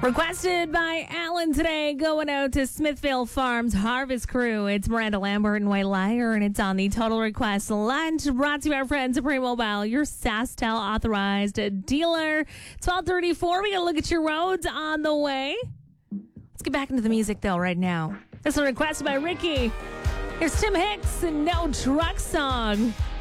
Requested by Alan today, going out to Smithville Farms Harvest Crew. It's Miranda Lambert and White Liar, and it's on the Total Request lunch brought to you by our friends at Pre-Mobile, your SaskTel authorized dealer. 12:34. We got to look at your roads on the way. Let's get back into the music, though, right now. This one requested by Ricky. Here's Tim Hicks and No Truck Song.